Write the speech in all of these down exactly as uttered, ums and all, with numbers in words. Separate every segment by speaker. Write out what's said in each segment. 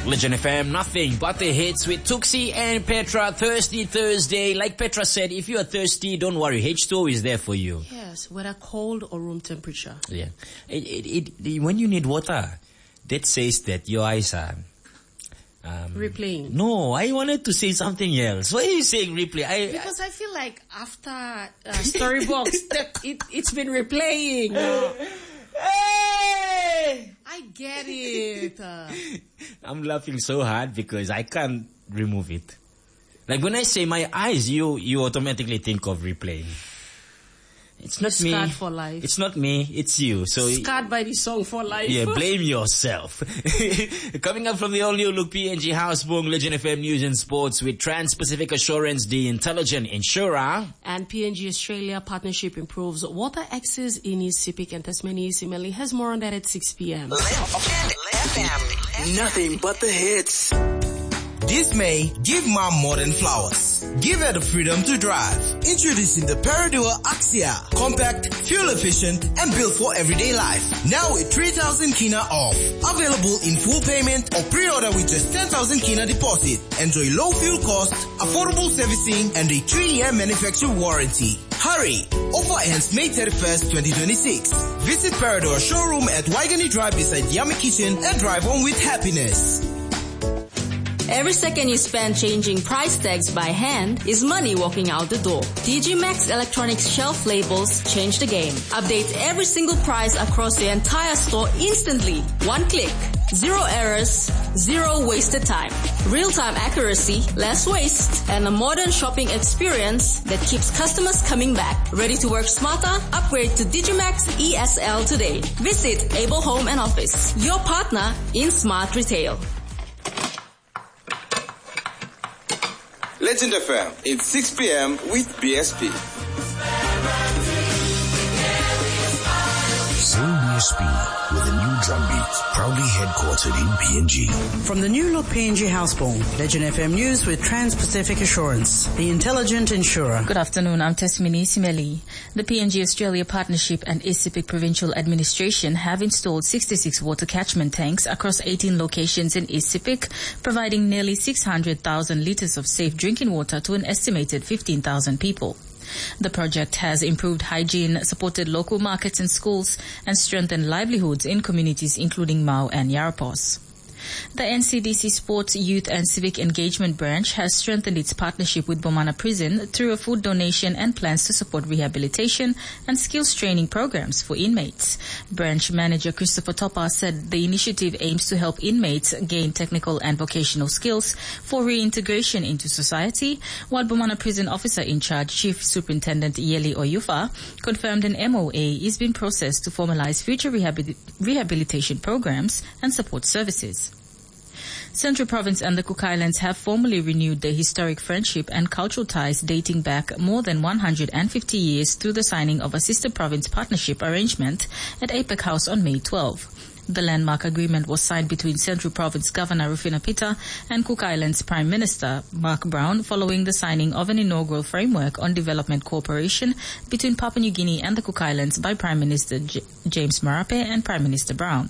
Speaker 1: Legend F M, nothing but the hits with Tuxi and Petra. Thirsty Thursday. Like Petra said, if you are thirsty, don't worry. H two O is there for you.
Speaker 2: Yes, whether cold or room temperature.
Speaker 1: Yeah. It, it, it, when you need water, that says that your eyes are... Um,
Speaker 2: replaying.
Speaker 1: No, I wanted to say something else. Why are you saying replay? I,
Speaker 2: because I feel like after uh, Storybox, that it, it's been replaying. Uh,
Speaker 1: Hey!
Speaker 2: I get it. Uh,
Speaker 1: I'm laughing so hard because I can't remove it. Like when I say my eyes, you you automatically think of replaying. It's not me.
Speaker 2: Scarred for life.
Speaker 1: It's not me. It's you. So
Speaker 2: scarred by the song for life.
Speaker 1: Yeah, blame yourself. Coming up from the all new look P N G Houseboom, Legend F M News and Sports with Trans-Pacific Assurance, the intelligent insurer.
Speaker 2: And P N G Australia partnership improves water access in Isipik and Tasmania. Simile has more on that at six p.m.
Speaker 3: Legend F M. Nothing but the hits.
Speaker 4: This May, give mom more than flowers. Give her the freedom to drive. Introducing the Peridua Axia. Compact, fuel efficient, and built for everyday life. Now with three thousand kina off. Available in full payment or pre-order with just ten thousand kina deposit. Enjoy low fuel cost, affordable servicing, and a three-year manufacturer warranty. Hurry! Offer ends May thirty-first, twenty twenty-six. Visit Peridua showroom at Waigani Drive beside Yummy Kitchen and drive on with happiness.
Speaker 5: Every second you spend changing price tags by hand is money walking out the door. D G Max Electronics shelf labels change the game. Update every single price across the entire store instantly. One click. Zero errors, zero wasted time. Real-time accuracy, less waste, and a modern shopping experience that keeps customers coming back. Ready to work smarter? Upgrade to Digimax E S L today. Visit Able Home and Office, your partner in smart retail.
Speaker 6: Legend F M, it's six p.m. with B S P.
Speaker 7: Same B S P with a new drum beat, proudly headquartered in P N G.
Speaker 8: From the new look P N G Houseboom, Legend F M News with Trans-Pacific Assurance, the intelligent insurer.
Speaker 9: Good afternoon, I'm Tesmini Simeli. The P N G Australia Partnership and Isipik Provincial Administration have installed sixty-six water catchment tanks across eighteen locations in Isipik, providing nearly six hundred thousand litres of safe drinking water to an estimated fifteen thousand people. The project has improved hygiene, supported local markets and schools, and strengthened livelihoods in communities including Mau and Yarapos. The N C D C Sports, Youth and Civic Engagement Branch has strengthened its partnership with Bomana Prison through a food donation and plans to support rehabilitation and skills training programs for inmates. Branch Manager Christopher Topper said the initiative aims to help inmates gain technical and vocational skills for reintegration into society, while Bomana Prison Officer in Charge Chief Superintendent Yeli Oyufa confirmed an M O A is being processed to formalize future rehabil- rehabilitation programs and support services. Central Province and the Cook Islands have formally renewed their historic friendship and cultural ties dating back more than one hundred fifty years through the signing of a sister province partnership arrangement at APEC House on May twelfth. The landmark agreement was signed between Central Province Governor Rufina Pita and Cook Islands Prime Minister Mark Brown following the signing of an inaugural framework on development cooperation between Papua New Guinea and the Cook Islands by Prime Minister J- James Marape and Prime Minister Brown.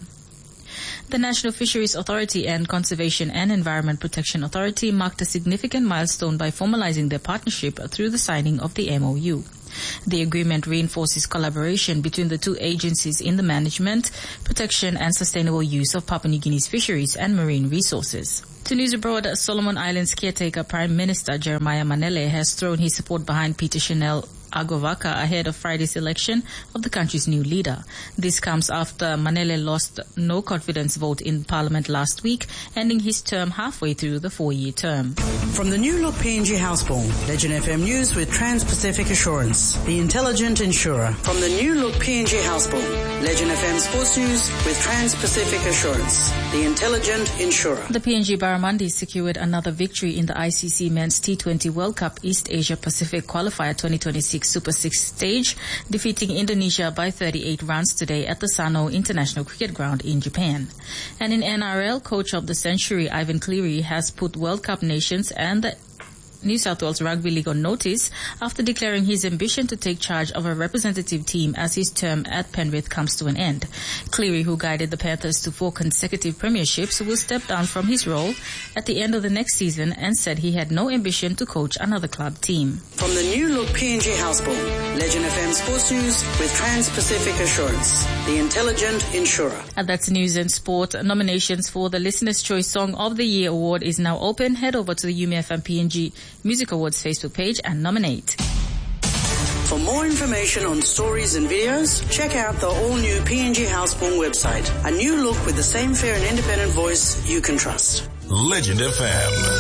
Speaker 9: The National Fisheries Authority and Conservation and Environment Protection Authority marked a significant milestone by formalizing their partnership through the signing of the M O U. The agreement reinforces collaboration between the two agencies in the management, protection and sustainable use of Papua New Guinea's fisheries and marine resources. To news abroad, Solomon Islands caretaker Prime Minister Jeremiah Manele has thrown his support behind Peter Chanel Agovaka ahead of Friday's election of the country's new leader. This comes after Manele lost no confidence vote in Parliament last week, ending his term halfway through the four-year term.
Speaker 8: From the new look P N G Houseboom, Legend F M News with Trans-Pacific Assurance, the intelligent insurer. From the new look P N G Houseboom, Legend F M Sports News with Trans-Pacific Assurance, the intelligent insurer.
Speaker 9: The P N G Barramundi secured another victory in the I C C Men's T twenty World Cup East Asia Pacific Qualifier twenty twenty-six Super six stage, defeating Indonesia by thirty-eight runs today at the Sano International Cricket Ground in Japan. And in N R L, coach of the century Ivan Cleary has put World Cup nations and the New South Wales Rugby League on notice after declaring his ambition to take charge of a representative team as his term at Penrith comes to an end. Cleary, who guided the Panthers to four consecutive premierships, will step down from his role at the end of the next season and said he had no ambition to coach another club team.
Speaker 8: From the new look P N G Houseboat, Legend F M Sports News with Trans-Pacific Assurance, the intelligent insurer.
Speaker 9: And that's news and sport. Nominations for the Listener's Choice Song of the Year Award is now open. Head over to the U M F M P N G Music Awards Facebook page and nominate.
Speaker 8: For more information on stories and videos, check out the all-new P N G Houseborn website. A new look with the same fair and independent voice you can trust.
Speaker 7: Legend F M.